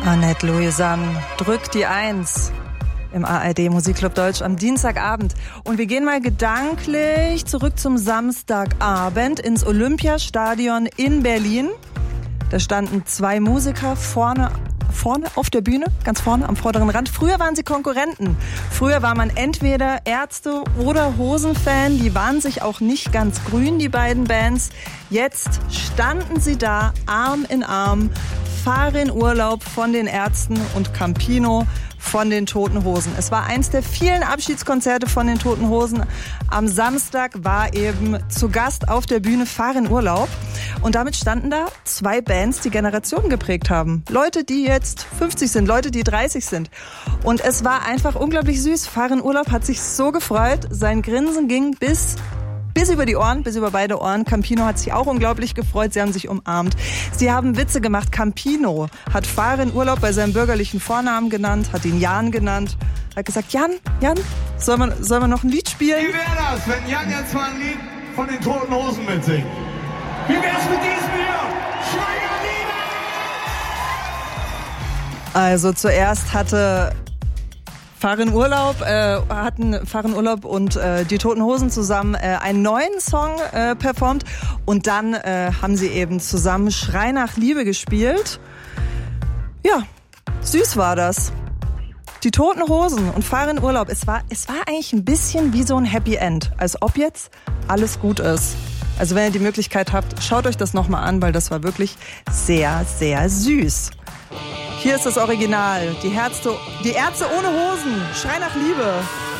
Annette Louisanne drückt die 1 im ARD Musikclub Deutsch am Dienstagabend. Und wir gehen mal gedanklich zurück zum Samstagabend ins Olympiastadion in Berlin. Da standen zwei Musiker vorne auf der Bühne, ganz vorne am vorderen Rand. Früher waren sie Konkurrenten. Früher war man entweder Ärzte oder Hosen-Fan. Die waren sich auch nicht ganz grün, die beiden Bands. Jetzt standen sie da, Arm in Arm. Farin Urlaub von den Ärzten und Campino von den Toten Hosen. Es war eins der vielen Abschiedskonzerte von den Toten Hosen. Am Samstag war eben zu Gast auf der Bühne Farin Urlaub. Und damit standen da zwei Bands, die Generationen geprägt haben. Leute, die jetzt 50 sind, Leute, die 30 sind. Und es war einfach unglaublich süß. Farin Urlaub hat sich so gefreut. Sein Grinsen ging bis über die Ohren, bis über beide Ohren. Campino hat sich auch unglaublich gefreut. Sie haben sich umarmt. Sie haben Witze gemacht. Campino hat Farin Urlaub bei seinem bürgerlichen Vornamen genannt, hat ihn Jan genannt. Hat gesagt, Jan, sollen wir noch ein Lied spielen? Wie wäre das, wenn Jan jetzt mal ein Lied von den Toten Hosen mitsingt? Wie wär's mit diesem hier? Schweigeliebe! Also zuerst hatten Farin Urlaub und die Toten Hosen zusammen einen neuen Song performt und dann haben sie eben zusammen Schrei nach Liebe gespielt. Ja, süß war das. Die Toten Hosen und Farin Urlaub, es war eigentlich ein bisschen wie so ein Happy End, als ob jetzt alles gut ist. Also wenn ihr die Möglichkeit habt, schaut euch das nochmal an, weil das war wirklich sehr, sehr süß. Hier ist das Original. Die Ärzte ohne Hosen. Schrei nach Liebe.